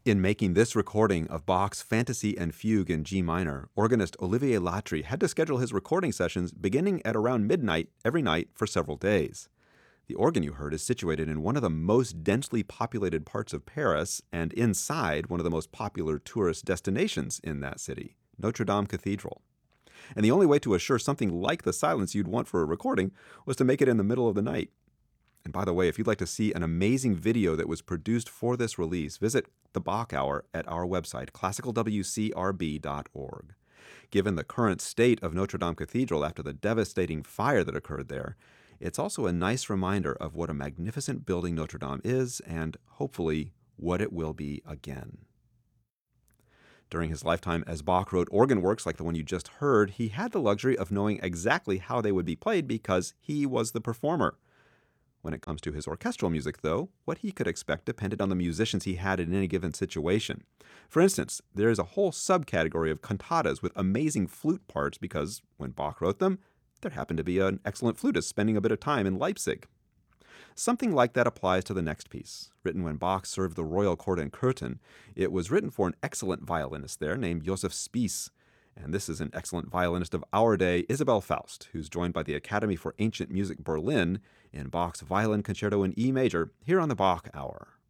In making this recording of Bach's Fantasy and Fugue in G minor, organist Olivier Latry had to schedule his recording sessions beginning at around midnight every night for several days. The organ you heard is situated in one of the most densely populated parts of Paris and inside one of the most popular tourist destinations in that city, Notre Dame Cathedral. And the only way to assure something like the silence you'd want for a recording was to make it in the middle of the night. And by the way, if you'd like to see an amazing video that was produced for this release, visit the Bach Hour at our website, classicalwcrb.org. Given the current state of Notre Dame Cathedral after the devastating fire that occurred there, it's also a nice reminder of what a magnificent building Notre Dame is and, hopefully, what it will be again. During his lifetime, as Bach wrote organ works like the one you just heard, he had the luxury of knowing exactly how they would be played because he was the performer. When it comes to his orchestral music, though, what he could expect depended on the musicians he had in any given situation. For instance, there is a whole subcategory of cantatas with amazing flute parts because, when Bach wrote them, there happened to be an excellent flutist spending a bit of time in Leipzig. Something like that applies to the next piece. Written when Bach served the royal court in Cöthen, it was written for an excellent violinist there named Josef Spiess. And this is an excellent violinist of our day, Isabel Faust, who's joined by the Academy for Ancient Music Berlin in Bach's Violin Concerto in E major here on the Bach Hour.